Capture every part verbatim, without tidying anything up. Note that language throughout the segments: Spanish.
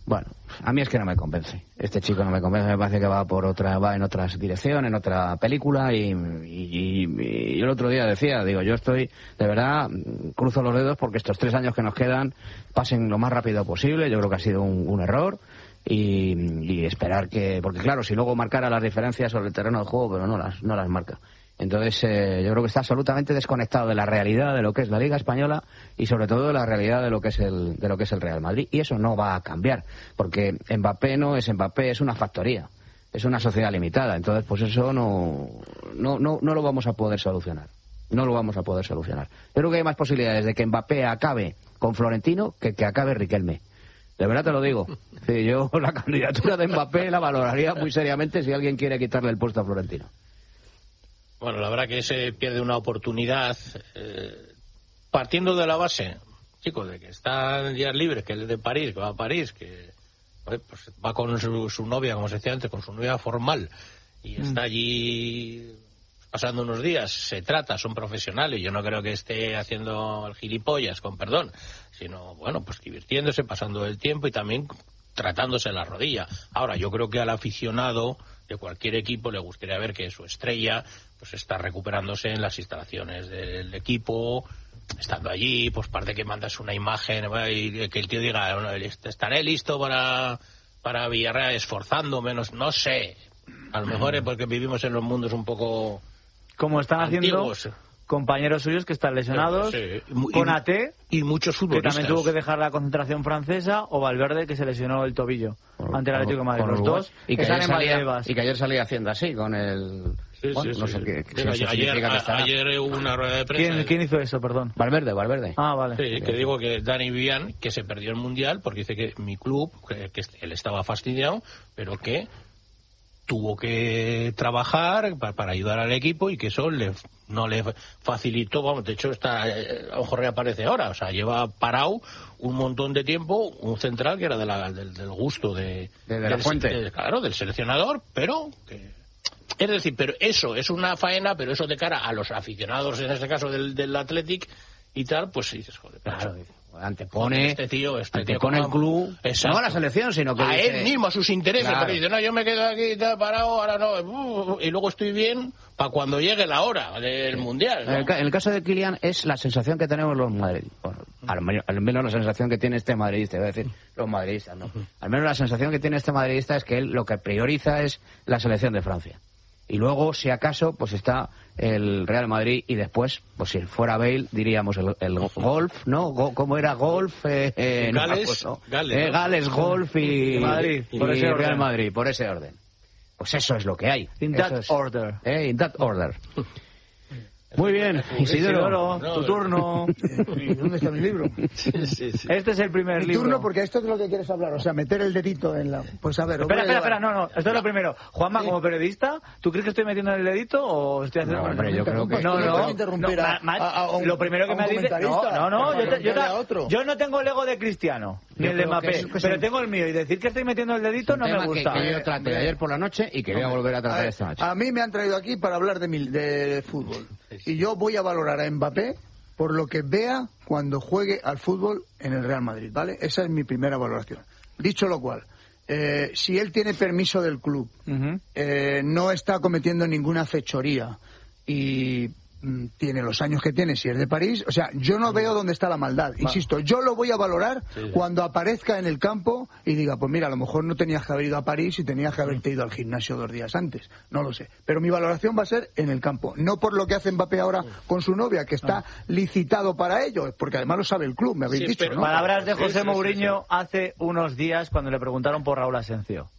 Bueno, a mí es que no me convence. Este chico no me convence, me parece que va por otra, va en otras dirección, en otra película y, y, y, y el otro día decía, digo, yo estoy, de verdad, cruzo los dedos porque estos tres años que nos quedan pasen lo más rápido posible. Yo creo que ha sido un, un error y, y esperar que, porque claro, si luego marcara las diferencias sobre el terreno del juego, pero no las, no las marca. Entonces, eh, yo creo que está absolutamente desconectado de la realidad de lo que es la Liga Española y sobre todo de la realidad de lo que es el de lo que es el Real Madrid. Y eso no va a cambiar, porque Mbappé no es Mbappé, es una factoría, es una sociedad limitada. Entonces, pues eso no, no, no, no lo vamos a poder solucionar. No lo vamos a poder solucionar. Yo creo que hay más posibilidades de que Mbappé acabe con Florentino que que acabe Riquelme. De verdad te lo digo. Sí, yo la candidatura de Mbappé la valoraría muy seriamente si alguien quiere quitarle el puesto a Florentino. Bueno, la verdad que se pierde una oportunidad eh, partiendo de la base, chicos, de que está en días libres, que él es de París, que va a París, que pues, va con su, su novia, como se decía antes, con su novia formal, y mm. está allí pasando unos días, se trata, son profesionales, yo no creo que esté haciendo el gilipollas, con perdón, sino, bueno, pues divirtiéndose, pasando el tiempo y también tratándose la rodilla. Ahora, yo creo que al aficionado de cualquier equipo le gustaría ver que su estrella pues está recuperándose en las instalaciones del equipo, estando allí, pues parte que mandas una imagen y que el tío diga, estaré listo para, para Villarreal esforzando menos, no sé, a lo mejor es porque vivimos en los mundos un poco como están antiguos. Haciendo compañeros suyos que están lesionados, sí. Con A T y muchos futbolistas que también tuvo que dejar la concentración francesa, o Valverde que se lesionó el tobillo por, ante el Atlético de Madrid, los dos y que, ayer salía, y que ayer salía haciendo así con el sí, bueno, sí, no sí. sé qué, qué ayer, ayer, a, ayer hubo una rueda de prensa. ¿Quién, ¿Quién hizo eso, perdón? Valverde, Valverde. Ah, vale. Sí, que digo que Dani Vivian, que se perdió el Mundial porque dice que mi club, que, que él estaba fastidiado, pero que tuvo que trabajar para, para ayudar al equipo y que eso le, no le facilitó, vamos, de hecho está, a lo mejor reaparece ahora, o sea, lleva parado un montón de tiempo un central que era de la, del, del gusto de, de, de la del, fuente. De, claro, del seleccionador, pero que, es decir, pero eso es una faena, pero eso de cara a los aficionados, en este caso del, del Athletic y tal, pues sí, dices, joder, claro, antepone este tío, este antepone tío el club, exacto. no a la selección, sino que a dice, él mismo, a sus intereses, claro. Pero dice, no, yo me quedo aquí parado, ahora no, y luego estoy bien para cuando llegue la hora del sí. Mundial, ¿no? En el, en el caso de Kylian es la sensación que tenemos los madridistas, bueno, al, menos, al menos la sensación que tiene este madridista, voy a decir los madridistas, no, al menos la sensación que tiene este madridista es que él lo que prioriza es la selección de Francia. Y luego, si acaso, pues está el Real Madrid y después, pues si fuera Bale, diríamos el, el golf, ¿no? Go, ¿Cómo era golf? Eh, eh, Gales, no, pues, no. Gales, eh, ¿no? Gales, golf y, Madrid, y, por y ese Real orden. Madrid, por ese orden. Pues eso es lo que hay. In eso that es, order. Eh, in that order. Muy bien, Isidoro, Isidoro no, tu turno. ¿Dónde está mi libro? Sí, sí, sí. Este es el primer mi libro. turno, porque esto es lo que quieres hablar, o sea, meter el dedito en la... Pues a ver... Espera, espera, espera, no, no, esto es lo primero. Juanma, como periodista, ¿tú crees que estoy metiendo el dedito o estoy haciendo... No, hombre, yo creo que... No, no, no, interrumpir a, ma, ma, a, a un, lo primero que me dice... No, no, no, yo, te, yo, te, yo no tengo el ego de Cristiano, ni yo el de Mbappé, es, pero es, tengo el mío, y decir que estoy metiendo el dedito no me gusta. Que, que yo traté ayer por la noche y que voy a volver a tratar a, esta noche. A mí me han traído aquí para hablar de, mi, de fútbol. Y yo voy a valorar a Mbappé por lo que vea cuando juegue al fútbol en el Real Madrid, ¿vale? Esa es mi primera valoración. Dicho lo cual, eh, si él tiene permiso del club, uh-huh. eh, no está cometiendo ninguna fechoría y mm, tiene los años que tiene, si es de París, o sea, yo no veo dónde está la maldad. Insisto, yo lo voy a valorar sí, sí. cuando aparezca en el campo y diga, pues mira, a lo mejor no tenías que haber ido a París y tenías que haberte ido al gimnasio dos días antes. No lo sé. Pero mi valoración va a ser en el campo. No por lo que hace Mbappé ahora con su novia, que está licitado para ello, porque además lo sabe el club, me habéis sí, dicho, ¿no? Palabras de José Mourinho hace unos días cuando le preguntaron por Raúl Asencio.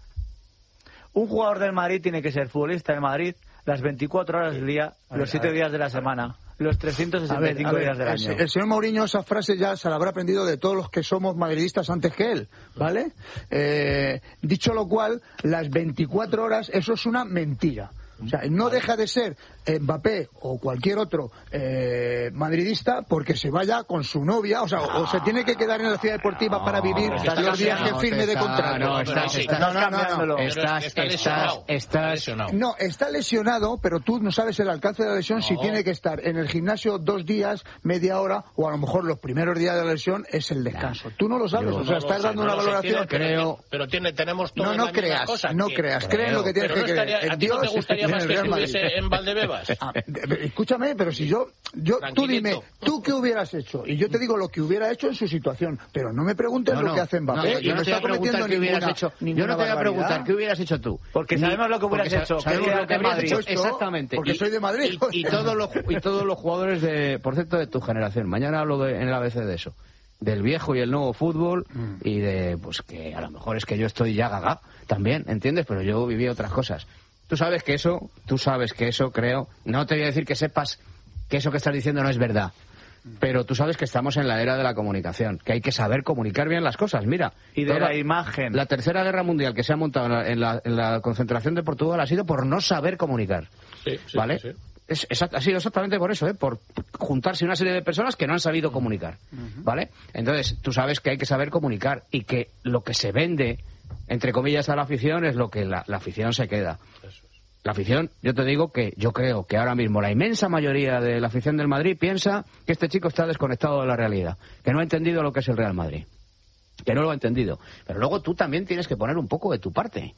Un jugador del Madrid tiene que ser futbolista del Madrid las veinticuatro horas del día, ver, los siete días de la semana, los trescientos sesenta y cinco a ver, a ver, días del el, año. El señor Mourinho esa frase ya se la habrá aprendido de todos los que somos madridistas antes que él, ¿vale? Eh, dicho lo cual, las veinticuatro horas, eso es una mentira. O sea, no deja de ser Mbappé o cualquier otro eh, madridista porque se vaya con su novia, o sea, o, o se tiene que quedar en la ciudad deportiva no, para vivir los días que firme de contrato. No, estás, estás, no, no, no, no. Estás, está lesionado. Estás, está lesionado. No, está lesionado, pero tú no sabes el alcance de la lesión, no. Si tiene que estar en el gimnasio dos días, media hora, o a lo mejor los primeros días de la lesión es el descanso. No. Tú no lo sabes, Yo, o sea, no estás sé, dando no una valoración. Tiene, creo. Pero tiene, tenemos todo. No, no creas, cosa, no que, creas, creo en lo que tienes que estaría, creer. ¿A ti no te gustaría más que estuviese en Valdebebas? Ah, escúchame, pero si yo, yo tú dime, ¿tú qué hubieras hecho? Y yo te digo lo que hubiera hecho en su situación, pero no me preguntes no, lo no, que hace Mbappé. No, yo no te voy a preguntar qué hubieras hecho. Yo no te voy a preguntar qué hubieras hecho tú. Porque sabemos lo que hubieras hecho. Sabemos lo que habrías hecho. Exactamente. Porque y, soy de Madrid. Y, y, todos los, y todos los jugadores, de, por cierto, de tu generación. Mañana hablo de, en el A B C de eso. Del viejo y el nuevo fútbol mm. y de, pues que a lo mejor es que yo estoy ya gaga también, ¿entiendes? Pero yo viví otras cosas. Tú sabes que eso, tú sabes que eso, creo, no te voy a decir que sepas que eso que estás diciendo no es verdad, pero tú sabes que estamos en la era de la comunicación, que hay que saber comunicar bien las cosas. Mira, y de la imagen. La tercera guerra mundial que se ha montado en la, en la, en la concentración de Portugal ha sido por no saber comunicar, sí, sí, ¿vale? Sí, sí. Es, es, ha sido exactamente por eso, ¿eh? Por juntarse una serie de personas que no han sabido comunicar, ¿vale? Entonces, tú sabes que hay que saber comunicar y que lo que se vende, entre comillas, a la afición es lo que la, la afición se queda. La afición, yo te digo que yo creo que ahora mismo la inmensa mayoría de la afición del Madrid piensa que este chico está desconectado de la realidad, que no ha entendido lo que es el Real Madrid, que no lo ha entendido. Pero luego tú también tienes que poner un poco de tu parte.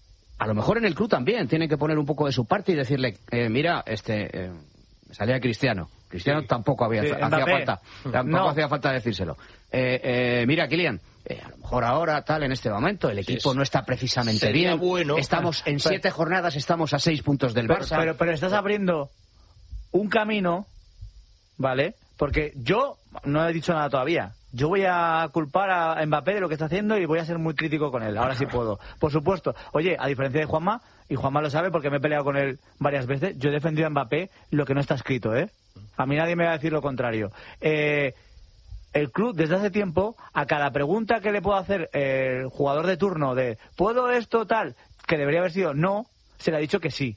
A lo mejor en el club también tienen que poner un poco de su parte y decirle, eh, mira, este, eh, me salía Cristiano. Cristiano sí. tampoco había, sí, hacía Mbappé. falta, tampoco no. hacía falta decírselo. Eh, eh, mira, Kylian, eh, a lo mejor ahora, tal, en este momento, el equipo sí, no está precisamente bien. Bueno. Estamos en pero, siete jornadas, estamos a seis puntos del pero, Barça. Pero, pero estás abriendo un camino, ¿vale? Porque yo no he dicho nada todavía. Yo voy a culpar a Mbappé de lo que está haciendo y voy a ser muy crítico con él. Ahora sí puedo. Por supuesto. Oye, a diferencia de Juanma, y Juanma lo sabe porque me he peleado con él varias veces, yo he defendido a Mbappé lo que no está escrito, ¿eh? A mí nadie me va a decir lo contrario. Eh, el club, desde hace tiempo, a cada pregunta que le puedo hacer el jugador de turno de ¿puedo esto tal? Que debería haber sido no, se le ha dicho que sí.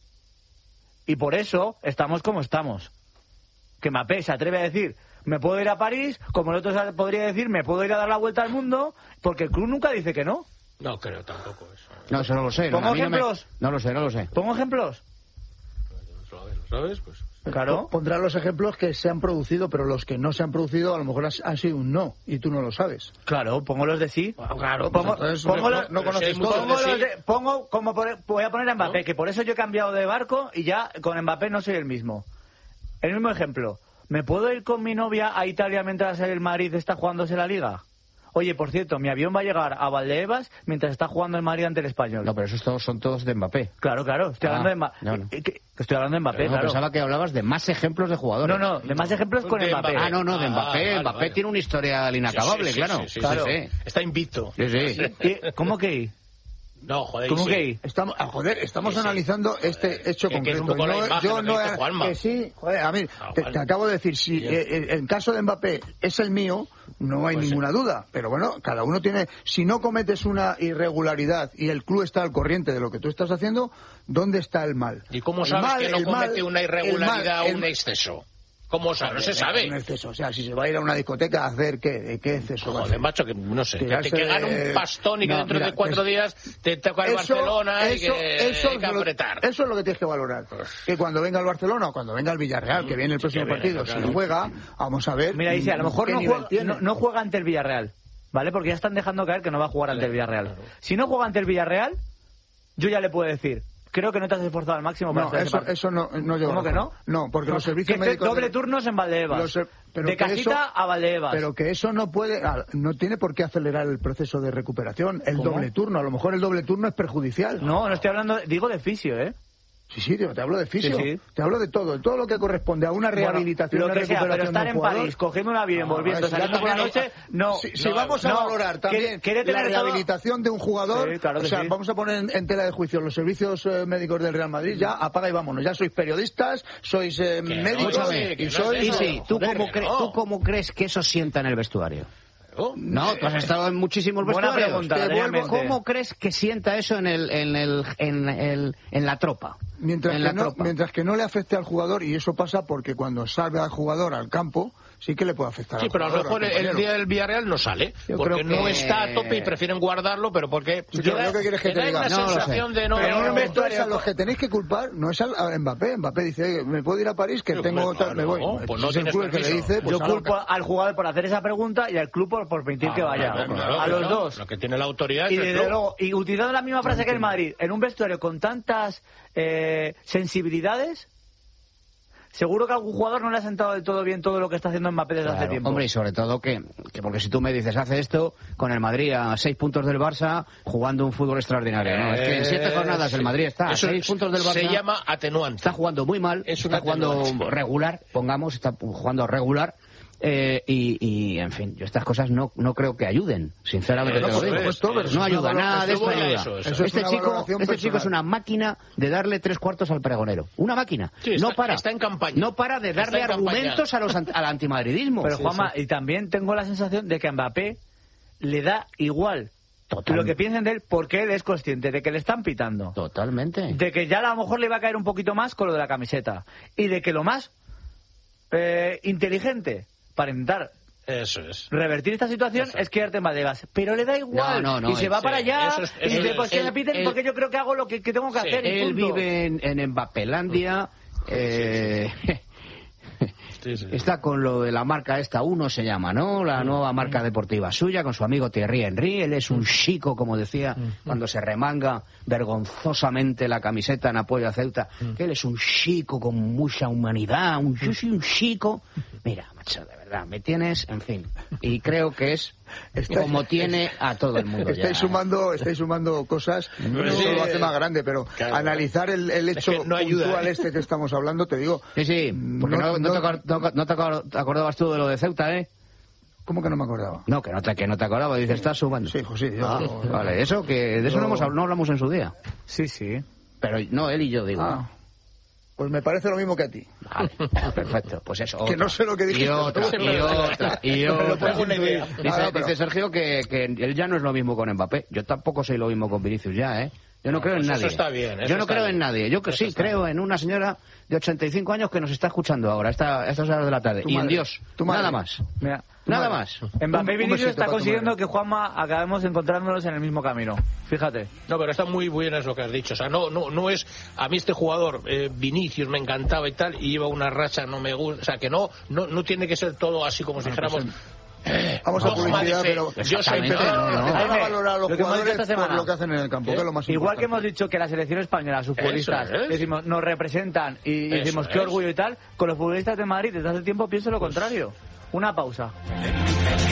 Y por eso estamos como estamos. Que Mbappé se atreve a decir me puedo ir a París, como el otro podría decir me puedo ir a dar la vuelta al mundo, porque el club nunca dice que no. No creo tampoco eso. No, eso no lo sé. ¿Pongo no, ejemplos? No, me... no lo sé, no lo sé. ¿Pongo ejemplos? ¿Lo sabes? Pues... Claro. Pondrá los ejemplos que se han producido, pero los que no se han producido a lo mejor han sido un no, y tú no lo sabes. Claro, pongo los de sí. Bueno, claro, pongo, pues pongo no, los, no conoces todo. Pongo, los de, pongo como por, voy a poner a Mbappé, ¿no? Que por eso yo he cambiado de barco y ya con Mbappé no soy el mismo. El mismo ejemplo. ¿Me puedo ir con mi novia a Italia mientras el Madrid está jugándose la Liga? Oye, por cierto, mi avión va a llegar a Valdebebas mientras está jugando el Madrid ante el Español. No, pero esos todos son todos de Mbappé. Claro, claro. Estoy ah, hablando de Mbappé. No, no. Estoy hablando de Mbappé, no, claro. Pensaba que hablabas de más ejemplos de jugadores. No, no, de más ejemplos con de Mbappé. Mbappé. Ah, no, no, de Mbappé. Ah, vale, Mbappé vale. tiene una historia inacabable, sí, sí, claro. Sí, sí, claro. sí, sí. Está invicto. Sí, sí. ¿Y, ¿Cómo que? No, joder. ¿Cómo sí. que? Estamos, ah, joder, estamos Sí, sí. analizando Joder, este hecho que- que es concreto. un poco la No, imagen yo lo que no dice he- Juanma. que sí, joder, a mí, Ah, te, vale. te acabo de decir, si Bien. eh, el, el caso de Mbappé es el mío, no hay Pues ninguna duda. Pero bueno, cada uno tiene, si no cometes una irregularidad y el club está al corriente de lo que tú estás haciendo, ¿dónde está el mal? ¿Y cómo El sabes mal- que no el mal- comete una el mal- irregularidad el- o un exceso? ¿Cómo sabes? No se sabe. Un exceso, o sea, si se va a ir a una discoteca a hacer qué, ¿de qué exceso va a Joder, hacer? macho, que no sé, que, Tirarse que gane de- un pastón y que No, dentro mira, de cuatro es- días te toca el Eso- Barcelona eso- y que eso hay es que lo- apretar. Eso es lo que tienes que valorar. Que cuando venga el Barcelona o cuando venga el Villarreal, que viene el Sí, próximo que viene, partido, claro. si juega, vamos a ver. Mira, dice, a lo mejor qué no nivel juega, tiene. no, no juega ante el Villarreal, ¿vale? Porque ya están dejando caer que no va a jugar ante el Villarreal. Si no juega ante el Villarreal, yo ya le puedo decir, creo que no te has esforzado al máximo para No, hacer ese eso, partido. eso no, no llega. ¿Cómo que no? No, porque los servicios Que esté médicos... doble de- turnos en Valdebebas. los ser- pero de que Casita eso- a Valdebebas. Pero que eso no puede, ah, no tiene por qué acelerar el proceso de recuperación, el ¿Cómo? doble turno. A lo mejor el doble turno es perjudicial. No, no estoy hablando, de- digo de fisio, ¿eh? Sí, sí, tío, te hablo de fisio, Sí, sí. te hablo de todo, de todo lo que corresponde a una rehabilitación, Bueno, lo una que sea, pero recuperación estar de en un jugador. París, cogiendo un avión, No, volviendo, es que saliendo ya por la también- noche, no. Si, si no, vamos a no, valorar también quiere- quiere la tener todo- rehabilitación de un jugador, Sí, claro que o sea, sí. vamos a poner en, en tela de juicio los servicios eh, médicos del Real Madrid, ya apaga y vámonos, ya sois periodistas, sois eh, Que no, médicos escúchame, que y no sois... es Y eso. sí, ¿tú Joder, cómo, que cre- no. ¿tú cómo crees que eso sienta en el vestuario? No, tú has estado en muchísimos Buena vestuarios. pregunta, Te vuelvo- realmente. ¿Cómo crees que sienta eso en el, en el, en el, en la tropa? Mientras en que, la no, tropa. mientras que no le afecte al jugador, y eso pasa porque cuando salve al jugador al campo, sí que le puede afectar Sí, al pero a lo jugador. mejor al el compañero. día del Villarreal no sale, Yo porque creo no que- está a tope y prefieren guardarlo, pero porque Sí, pero da- ¿qué quieres que te da diga? una No lo sé. sensación de no... Pero no, no, esto es no, a los que tenéis que culpar, no es al- a Mbappé. Mbappé dice, me puedo ir a París, que Sí, tengo hombre, tal, me claro, voy. pues Si no es el tienes club el que le permiso. dice, pues Yo a la- culpo al jugador por hacer esa pregunta y al club por permitir Ah, que vaya. claro, claro, a claro. los dos. Lo que tiene la autoridad Y es el desde club. luego, y utilizando la misma frase que el Madrid, en un vestuario con tantas eh, sensibilidades, seguro que a algún jugador no le ha sentado del todo bien todo lo que está haciendo Mbappé desde hace Claro, tiempo. hombre, y sobre todo que, que porque si tú me dices, hace esto con el Madrid a seis puntos del Barça jugando un fútbol extraordinario. No, es que en siete Eh, jornadas el sí. Madrid está a Eso seis puntos del Barça. se llama atenuante. Está jugando muy mal, Es está una jugando atenuante. regular, pongamos, está jugando regular. Eh, y, y, en fin, yo estas cosas no, no creo que ayuden, sinceramente Eh, te lo por digo. supuesto, pero no eso es ayuda, una nada de esto valoración- ayuda. eso, eso. Eso es este una chico, valoración este chico es personal. una máquina de darle tres cuartos al pregonero. Una máquina. Sí, está- no para. está en campaña. No para de Está darle en campaña. argumentos a los, an- al antimadridismo. Pero Sí, Juanma, sí. y también tengo la sensación de que a Mbappé le da igual Total. lo que piensen de él porque él es consciente de que le están pitando. Totalmente. De que ya a lo mejor le va a caer un poquito más con lo de la camiseta. Y de que lo más eh, inteligente para intentar Eso es. revertir esta situación Exacto. es quedarte en Valdegas. Pero le da igual. No, no, no, y se va sí, para allá eso es- y eso dice, es- pues que él- me piten él- porque yo creo que hago lo que, que tengo que Sí, hacer. y Él punto. vive en, en Mbappelandia. eh, Sí, sí. Está con lo de la marca esta, Uno se llama, ¿no? La nueva marca deportiva suya, con su amigo Thierry Henry. Él es un chico, como decía, cuando se remanga vergonzosamente la camiseta en apoyo a Ceuta. Que él es un chico con mucha humanidad, un, yo soy un chico. Mira, macho, de verdad, me tienes, en fin. Y creo que es como tiene a todo el mundo. Estáis ya. sumando, estáis sumando cosas, Pero eso sí, lo hace eh, más grande, pero claro. analizar el, el Es hecho que no ayuda, puntual ¿eh? este que estamos hablando, te digo, Sí, sí, porque no, No- no te, no- acor- no- no te acor- te acordabas tú de lo de Ceuta, ¿eh? ¿cómo que no me acordaba? No, que no te, que no te acordabas, dices, estás sumando. Sí, hijo, sí, yo- Ah, vale, eso que de eso yo- no, hemos, hab- no hablamos en su día. Sí, sí. Pero no, él y yo digo. Ah, pues me parece lo mismo que a ti. Vale, perfecto. Pues eso. Que otra. no sé lo que Y dijiste. otra, Sí, y pero- otra, y Pero lo otra. puedes intuir. Dice, Claro, pero- dice Sergio que, que él ya no es lo mismo con Mbappé. Yo tampoco soy lo mismo con Vinicius ya, ¿eh? Yo no, No, creo pues en eso nadie. está bien, eso Yo no está creo bien. en nadie. Yo que Eso sí está creo en una señora de ochenta y cinco años que nos está escuchando ahora, a esta, a estas horas de la tarde. Tu Y en madre. Dios. Tu madre. Nada más. Mira, Nada madre. más. Mbappé y Un- un Vinicius besito está para tu consiguiendo madre. que Juanma acabemos encontrándonos en el mismo camino. Fíjate. No, pero está muy bien eso que has dicho. O sea, no, no, no es. A mí este jugador, eh, Vinicius, me encantaba y tal, y lleva una racha, no me gusta. O sea, que no, no, no tiene que ser todo así como si dijéramos. eh, Vamos a dogma de publicidad, fe. pero Yo soy Exactamente, pero- no, no. empezar a Jaime, valorar a los lo que hemos dicho jugadores esta semana. por lo que hacen en el campo, que es lo más Igual que importante. hemos dicho que la selección española, sus Eso futbolistas, es. decimos, nos representan y Eso decimos qué es. orgullo y tal, con los futbolistas de Madrid desde hace tiempo pienso lo contrario. Una pausa.